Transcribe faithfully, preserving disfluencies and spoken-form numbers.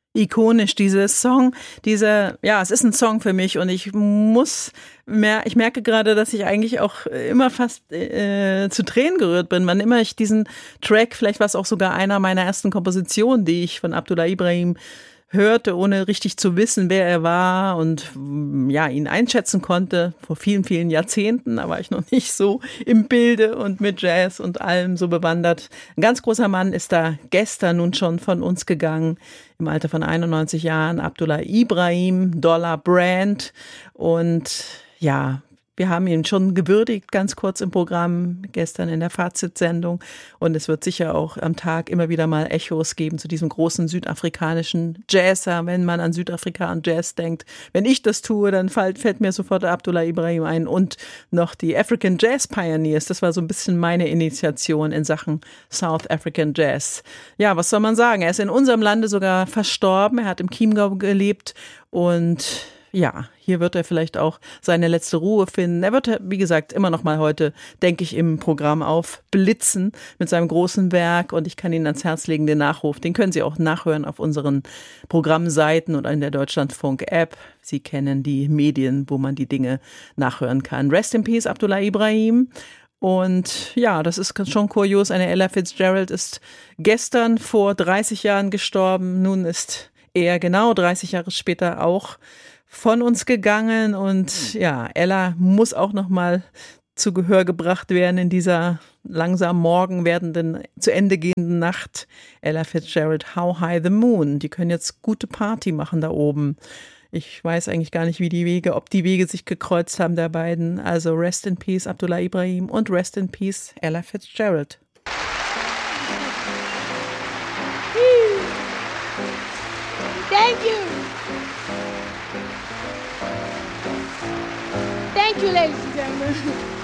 Ikonisch, dieser Song, dieser, ja, es ist ein Song für mich und ich muss, mehr, ich merke gerade, dass ich eigentlich auch immer fast äh, zu Tränen gerührt bin, wann immer ich diesen Track, vielleicht war es auch sogar einer meiner ersten Kompositionen, die ich von Abdullah Ibrahim hörte, ohne richtig zu wissen, wer er war und ja, ihn einschätzen konnte. Vor vielen, vielen Jahrzehnten, da war ich noch nicht so im Bilde und mit Jazz und allem so bewandert. Ein ganz großer Mann ist da gestern nun schon von uns gegangen, im Alter von einundneunzig Jahren, Abdullah Ibrahim, Dollar Brand. Und ja, wir haben ihn schon gewürdigt, ganz kurz im Programm, gestern in der Fazitsendung. Und es wird sicher auch am Tag immer wieder mal Echos geben zu diesem großen südafrikanischen Jazzer, wenn man an Südafrika und Jazz denkt. Wenn ich das tue, dann fällt, fällt mir sofort Abdullah Ibrahim ein und noch die African Jazz Pioneers. Das war so ein bisschen meine Initiation in Sachen South African Jazz. Ja, was soll man sagen? Er ist in unserem Lande sogar verstorben. Er hat im Chiemgau gelebt und ja, hier wird er vielleicht auch seine letzte Ruhe finden. Er wird, wie gesagt, immer noch mal heute, denke ich, im Programm aufblitzen mit seinem großen Werk. Und ich kann Ihnen ans Herz legen, den Nachruf, den können Sie auch nachhören auf unseren Programmseiten und in der Deutschlandfunk-App. Sie kennen die Medien, wo man die Dinge nachhören kann. Rest in Peace, Abdullah Ibrahim. Und ja, das ist schon kurios. Eine Ella Fitzgerald ist gestern vor dreißig Jahren gestorben. Nun ist er genau dreißig Jahre später auch von uns gegangen und ja, Ella muss auch noch mal zu Gehör gebracht werden in dieser langsam morgen werdenden, zu Ende gehenden Nacht. Ella Fitzgerald, How High the Moon. Die können jetzt gute Party machen da oben. Ich weiß eigentlich gar nicht, wie die Wege, ob die Wege sich gekreuzt haben der beiden. Also Rest in Peace, Abdullah Ibrahim und Rest in Peace, Ella Fitzgerald. Thank you. Thank you, ladies and gentlemen.